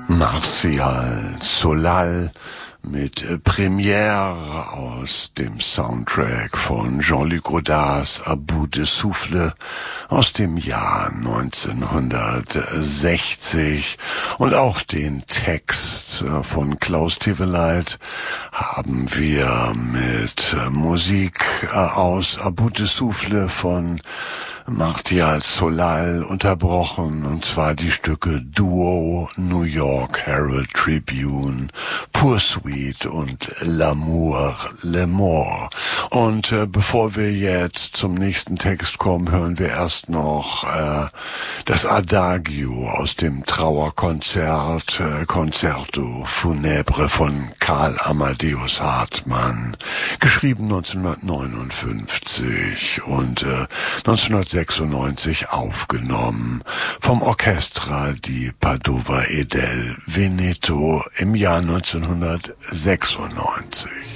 Martial Solal mit Première aus dem Soundtrack von Jean-Luc Godards À bout de souffle aus dem Jahr 1960. Und auch den Text von Klaus Teweleit haben wir mit Musik aus À bout de souffle von Martial Solal unterbrochen, und zwar die Stücke Duo, New York Herald Tribune, Poursuite und L'amour, Le Mort. Und bevor wir jetzt zum nächsten Text kommen, hören wir erst noch das Adagio aus dem Trauerkonzert, Concerto Funèbre von Karl Amadeus Hartmann, geschrieben 1959 und 1996 aufgenommen vom Orchestra di Padova e del Veneto im Jahr 1996.